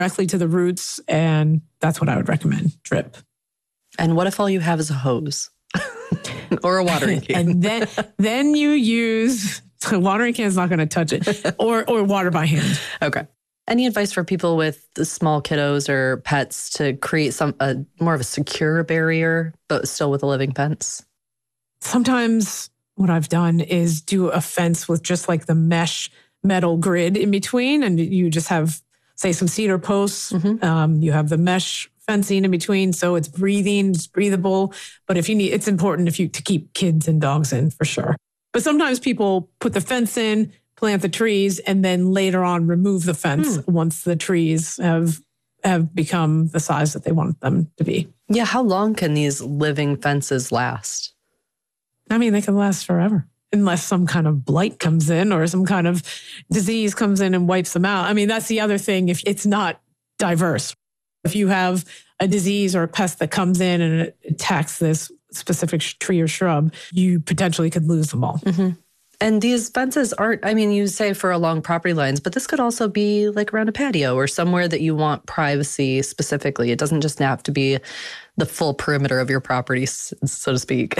directly to the roots. And that's what I would recommend, drip. And what if all you have is a hose or a watering can? And then you use, a watering can is not going to touch it, or water by hand. Okay. Any advice for people with the small kiddos or pets to create more of a secure barrier, but still with a living fence? Sometimes what I've done is do a fence with just like the mesh metal grid in between, and you just have, say, some cedar posts. Mm-hmm. You have the mesh fencing in between, so it's breathing, it's breathable. But if you need, it's important to keep kids and dogs in for sure. But sometimes people put the fence in, plant the trees, and then later on remove the fence once the trees have become the size that they want them to be. Yeah, how long can these living fences last? I mean, they can last forever. Unless some kind of blight comes in or some kind of disease comes in and wipes them out. I mean, that's the other thing. If it's not diverse, if you have a disease or a pest that comes in and it attacks this specific tree or shrub, you potentially could lose them all. Mm-hmm. And these fences aren't, I mean, you say for along property lines, but this could also be like around a patio or somewhere that you want privacy specifically. It doesn't just have to be the full perimeter of your property, so to speak.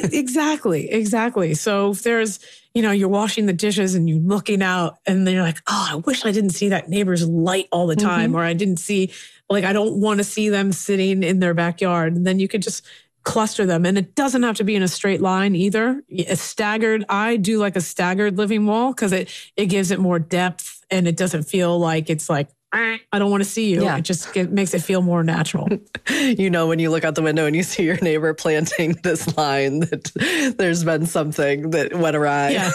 Exactly. So if there's, you're washing the dishes and you're looking out and then you're like, oh, I wish I didn't see that neighbor's light all the time. Or I didn't see, I don't want to see them sitting in their backyard. And then you could just cluster them. And it doesn't have to be in a straight line either. I do like a staggered living wall because it gives it more depth and it doesn't feel like it's like, I don't want to see you. Yeah. It just makes it feel more natural. When you look out the window and you see your neighbor planting this line, that there's been something that went awry. Yeah.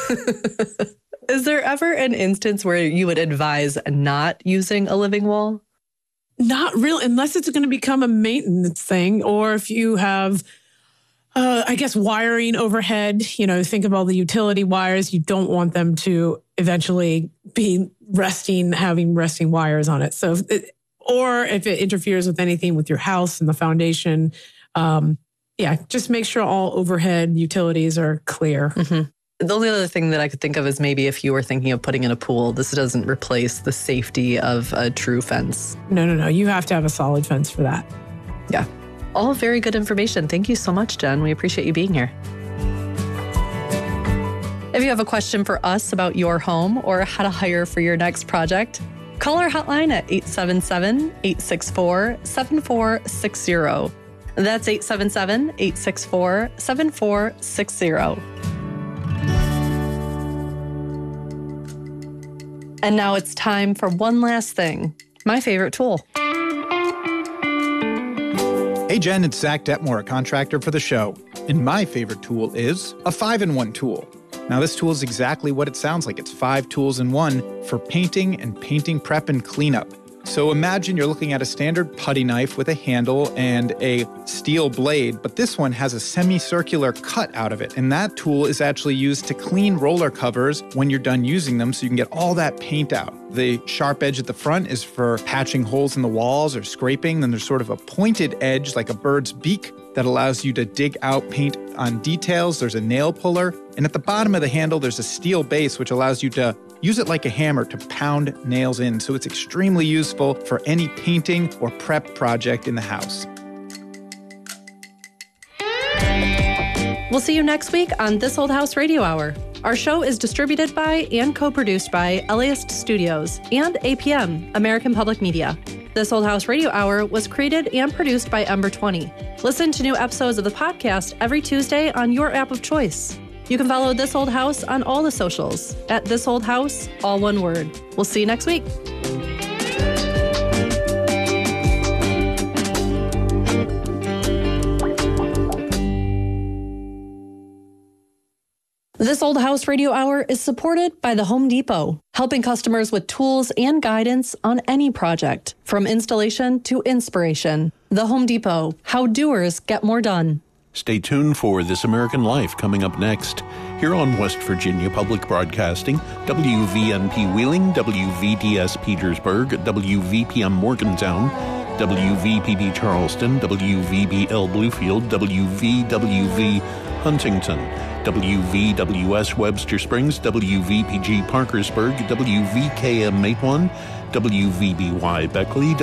Is there ever an instance where you would advise not using a living wall? Not really, unless it's going to become a maintenance thing, or if you have, wiring overhead. Think of all the utility wires. You don't want them to eventually be having resting wires on it. So, if it interferes with anything with your house and the foundation, just make sure all overhead utilities are clear. Mm-hmm. The only other thing that I could think of is maybe if you were thinking of putting in a pool, this doesn't replace the safety of a true fence. No. You have to have a solid fence for that. Yeah. All very good information. Thank you so much, Jen. We appreciate you being here. If you have a question for us about your home or how to hire for your next project, call our hotline at 877-864-7460. That's 877-864-7460. And now it's time for one last thing, my favorite tool. Hey Jen, it's Zach Detmore, a contractor for the show. And my favorite tool is a 5-in-1 tool. Now this tool is exactly what it sounds like. It's 5 tools in one for painting and painting prep and cleanup. So imagine you're looking at a standard putty knife with a handle and a steel blade, but this one has a semicircular cut out of it. And that tool is actually used to clean roller covers when you're done using them so you can get all that paint out. The sharp edge at the front is for patching holes in the walls or scraping. Then there's sort of a pointed edge like a bird's beak that allows you to dig out paint on details. There's a nail puller. And at the bottom of the handle, there's a steel base which allows you to use it like a hammer to pound nails in. So it's extremely useful for any painting or prep project in the house. We'll see you next week on This Old House Radio Hour. Our show is distributed by and co-produced by LAist Studios and APM, American Public Media. This Old House Radio Hour was created and produced by Ember 20. Listen to new episodes of the podcast every Tuesday on your app of choice. You can follow This Old House on all the socials at This Old House, all one word. We'll see you next week. This Old House Radio Hour is supported by the Home Depot, helping customers with tools and guidance on any project, from installation to inspiration. The Home Depot, how doers get more done. Stay tuned for This American Life coming up next. Here on West Virginia Public Broadcasting, WVNP Wheeling, WVDS Petersburg, WVPM Morgantown, WVPB Charleston, WVBL Bluefield, WVWV Huntington, WVWS Webster Springs, WVPG Parkersburg, WVKM Matewan, WVBY Beckley,